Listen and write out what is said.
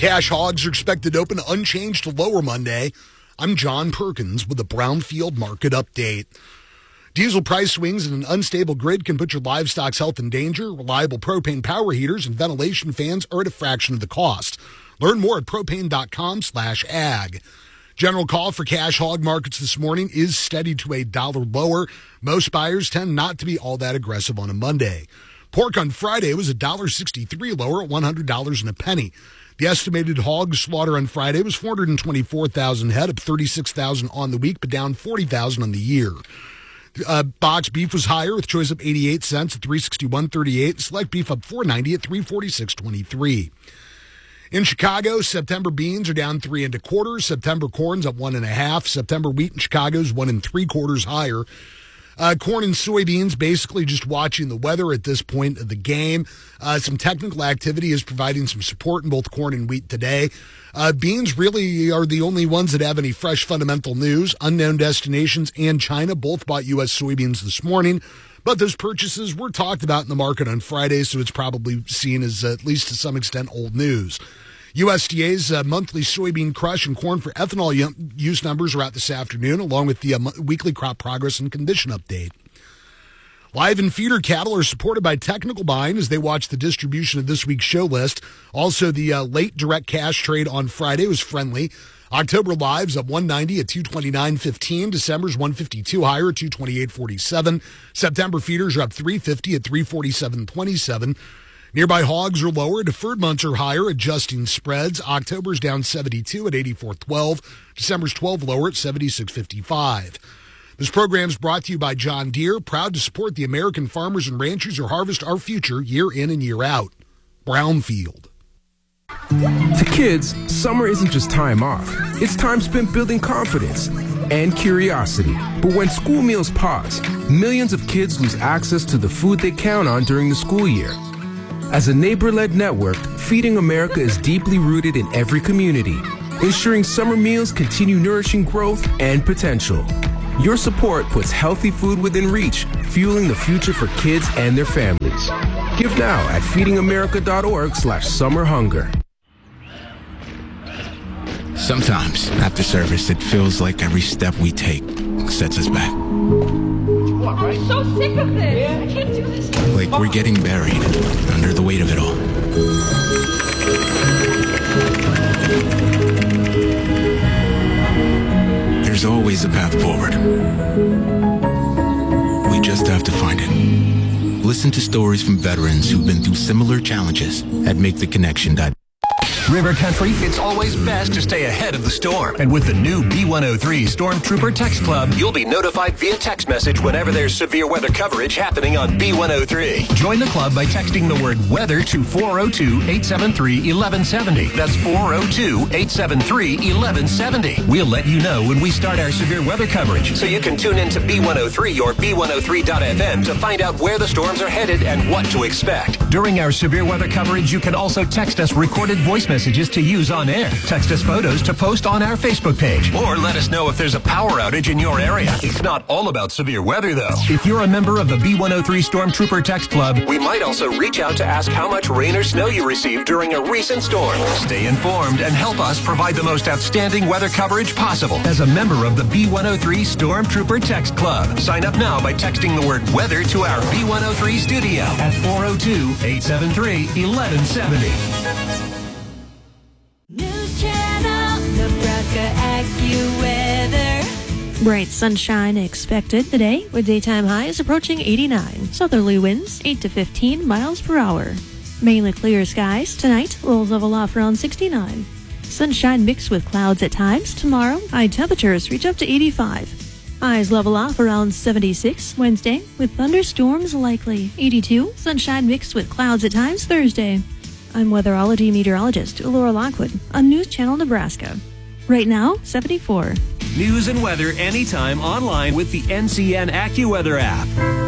Cash hogs are expected to open unchanged to lower Monday. I'm John Perkins with the Brownfield Market Update. Diesel price swings in an unstable grid can put your livestock's health in danger. Reliable propane power heaters and ventilation fans are at a fraction of the cost. Learn more at propane.com/ag. General call for cash hog markets this morning is steady to $1 lower. Most buyers tend not to be all that aggressive on a Monday. Pork on Friday was $1.63 lower at $100 and a penny. The estimated hog slaughter on Friday was 424,000 head, up 36,000 on the week, but down 40,000 on the year. Box beef was higher with choice up 88 cents at $361.38. Select beef up $4.90 at $346.23. In Chicago, September beans are down 3 1/4. September corn's up 1 1/2. September wheat in Chicago is 1 3/4 higher. Corn and soybeans basically just watching the weather at this point of the game. Some technical activity is providing some support in both corn and wheat today. Beans really are the only ones that have any fresh fundamental news. Unknown Destinations and China both bought U.S. soybeans this morning, but those purchases were talked about in the market on Friday, so it's probably seen as, at least to some extent, old news. USDA's monthly soybean crush and corn for ethanol use numbers are out this afternoon, along with the weekly crop progress and condition update. Live and feeder cattle are supported by technical buying as they watch the distribution of this week's show list. Also, the late direct cash trade on Friday was friendly. October lives up 190 at 229.15. December's 152 higher at 228.47. September feeders are up 350 at 347.27. Nearby hogs are lower. Deferred months are higher, adjusting spreads. October's down 72 at 84.12. December's 12 lower at 76.55. This program is brought to you by John Deere, proud to support the American farmers and ranchers who harvest our future year in and year out. Brownfield. To kids, summer isn't just time off. It's time spent building confidence and curiosity. But when school meals pause, millions of kids lose access to the food they count on during the school year. As a neighbor-led network, Feeding America is deeply rooted in every community, ensuring summer meals continue nourishing growth and potential. Your support puts healthy food within reach, fueling the future for kids and their families. Give now at feedingamerica.org/summerhunger. Sometimes, after service, it feels like every step we take sets us back. I'm so sick of this. I can't do this. Like we're getting buried under the weight of it all. There's always a path forward. We just have to find it. Listen to stories from veterans who've been through similar challenges at MakeTheConnection.com. River Country, it's always best to stay ahead of the storm. And with the new B103 Stormtrooper Text Club, you'll be notified via text message whenever there's severe weather coverage happening on B103. Join the club by texting the word weather to 402-873-1170. That's 402-873-1170. We'll let you know when we start our severe weather coverage, so you can tune in to B103 or B103.FM to find out where the storms are headed and what to expect. During our severe weather coverage, you can also text us recorded voice messages to use on air. Text us photos to post on our Facebook page. Or let us know if there's a power outage in your area. It's not all about severe weather, though. If you're a member of the B103 Stormtrooper Text Club, we might also reach out to ask how much rain or snow you received during a recent storm. Stay informed and help us provide the most outstanding weather coverage possible as a member of the B103 Stormtrooper Text Club. Sign up now by texting the word weather to our B103 studio at 402-873-1170. News Channel, Nebraska AccuWeather. Bright sunshine expected today with daytime highs approaching 89. Southerly winds 8 to 15 miles per hour. Mainly clear skies tonight. Lows level off around 69. Sunshine mixed with clouds at times. Tomorrow, high temperatures reach up to 85. Highs level off around 76 Wednesday with thunderstorms likely. 82. Sunshine mixed with clouds at times Thursday. I'm weatherology meteorologist Laura Lockwood on News Channel Nebraska. Right now, 74. News and weather anytime online with the NCN AccuWeather app.